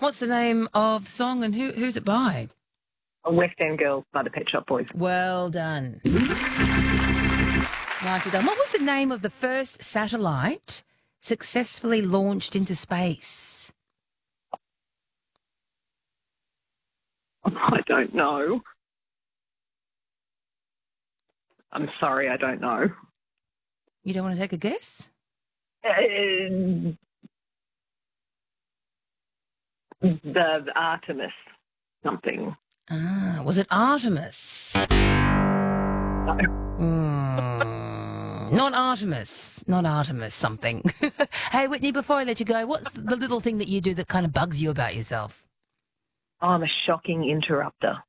What's the name of the song and who's it by? West End Girls by the Pet Shop Boys. Well done. Nicely done. What was the name of the first satellite successfully launched into space? I don't know. I'm sorry, I don't know. You don't want to take a guess? The Artemis something. Was it Artemis? No. Not Artemis. Not Artemis something. Hey, Whitney, before I let you go, what's the little thing that you do that kind of bugs you about yourself? Oh, I'm a shocking interrupter.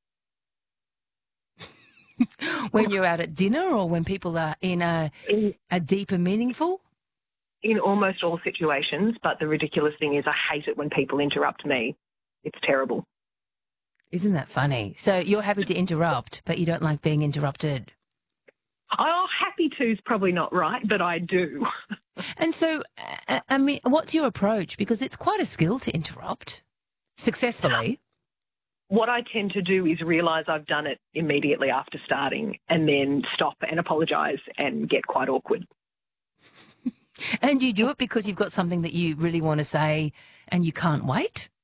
When you're out at dinner or when people are in a deeper meaningful? In almost all situations, but the ridiculous thing is I hate it when people interrupt me. It's terrible. Isn't that funny? So you're happy to interrupt, but you don't like being interrupted. Oh, happy to's probably not right, but I do. And so, I mean, what's your approach? Because it's quite a skill to interrupt successfully. What I tend to do is realise I've done it immediately after starting and then stop and apologise and get quite awkward. And you do it because you've got something that you really want to say and you can't wait?